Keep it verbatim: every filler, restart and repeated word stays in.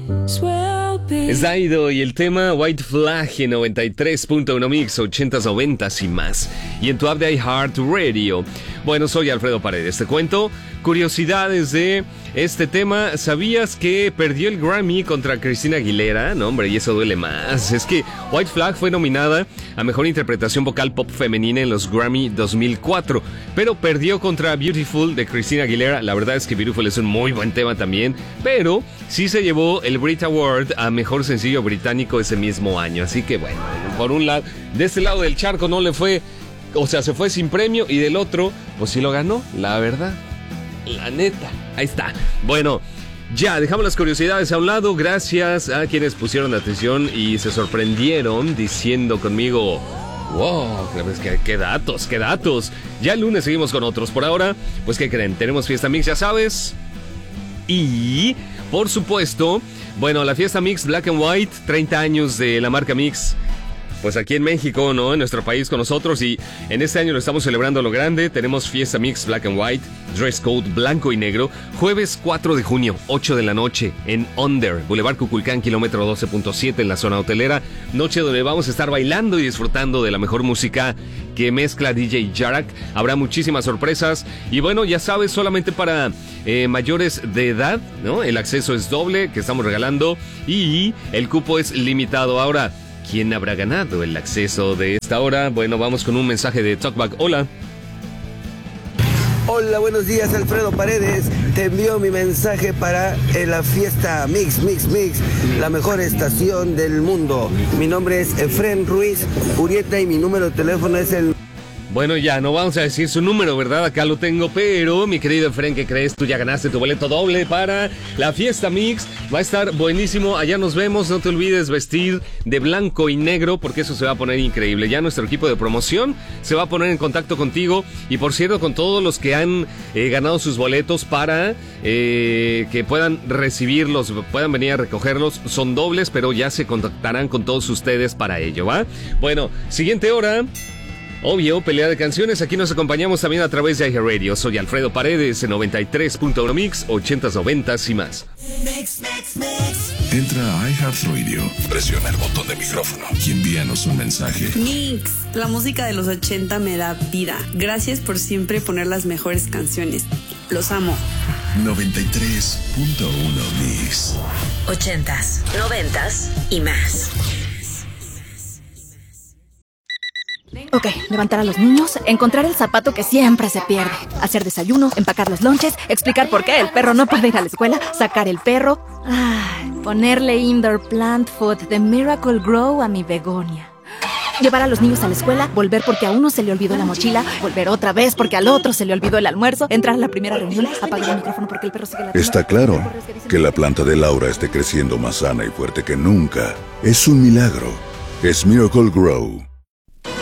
Es Daido y el tema White Flag en noventa y tres punto uno Mix, ochentas, noventas y más. Y en tu app de iHeartRadio. Bueno, soy Alfredo Paredes. Te cuento curiosidades de este tema. ¿Sabías que perdió el Grammy contra Christina Aguilera? No, hombre, y eso duele más. Es que White Flag fue nominada a Mejor Interpretación Vocal Pop Femenina en los Grammy dos mil cuatro, pero perdió contra Beautiful de Christina Aguilera. La verdad es que Beautiful es un muy buen tema también, pero sí se llevó el Brit Award a Mejor Sencillo Británico ese mismo año. Así que bueno, por un lado, de este lado del charco no le fue, o sea, se fue sin premio, y del otro, pues sí lo ganó, la verdad. La neta, ahí está. Bueno, ya, dejamos las curiosidades a un lado. Gracias a quienes pusieron atención y se sorprendieron diciendo conmigo: wow, qué, qué datos, qué datos. Ya el lunes seguimos con otros. Por ahora, pues ¿qué creen? Tenemos Fiesta Mix, ya sabes. Y, por supuesto, bueno, la Fiesta Mix Black and White, treinta años de la marca Mix. Pues aquí en México, ¿no? En nuestro país con nosotros, y en este año lo estamos celebrando a lo grande. Tenemos Fiesta Mix Black and White, Dress Code blanco y negro, jueves cuatro de junio, ocho de la noche, en Under, Boulevard Cuculcán, kilómetro doce punto siete, en la zona hotelera. Noche donde vamos a estar bailando y disfrutando de la mejor música que mezcla D J Jarak. Habrá muchísimas sorpresas, y bueno, ya sabes, solamente para eh, mayores de edad, ¿no? El acceso es doble, que estamos regalando, y el cupo es limitado. Ahora, ¿quién habrá ganado el acceso de esta hora? Bueno, vamos con un mensaje de Talkback. Hola. Hola, buenos días, Alfredo Paredes. Te envío mi mensaje para eh, la Fiesta Mix, Mix, Mix, la mejor estación del mundo. Mi nombre es Efren Ruiz Urieta y mi número de teléfono es el... Bueno, ya no vamos a decir su número, ¿verdad? Acá lo tengo, pero mi querido Efren, ¿qué crees? Tú ya ganaste tu boleto doble para la Fiesta Mix. Va a estar buenísimo, allá nos vemos. No te olvides vestir de blanco y negro, porque eso se va a poner increíble. Ya nuestro equipo de promoción se va a poner en contacto contigo, y por cierto, con todos los que han eh, ganado sus boletos para eh, que puedan recibirlos, puedan venir a recogerlos. Son dobles, pero ya se contactarán con todos ustedes para ello, ¿va? Bueno, siguiente hora. Obvio, pelea de canciones. Aquí nos acompañamos también a través de iHeartRadio. Soy Alfredo Paredes en noventa y tres punto uno Mix, ochentas, noventas y más. Mix, mix, mix. Entra a iHeartRadio, presiona el botón de micrófono y envíanos un mensaje. Mix, la música de los ochenta me da vida. Gracias por siempre poner las mejores canciones. Los amo. noventa y tres punto uno Mix. Ochentas, noventas y más. Ok, levantar a los niños, encontrar el zapato que siempre se pierde, hacer desayuno, empacar los lonches, explicar por qué el perro no puede ir a la escuela, sacar el perro, ay, ponerle indoor plant food de Miracle Grow a mi begonia. Llevar a los niños a la escuela, volver porque a uno se le olvidó la mochila, volver otra vez porque al otro se le olvidó el almuerzo, entrar a la primera reunión, apagar el micrófono porque el perro sigue la... Está claro que la planta de Laura esté creciendo más sana y fuerte que nunca. Es un milagro. Es Miracle Grow.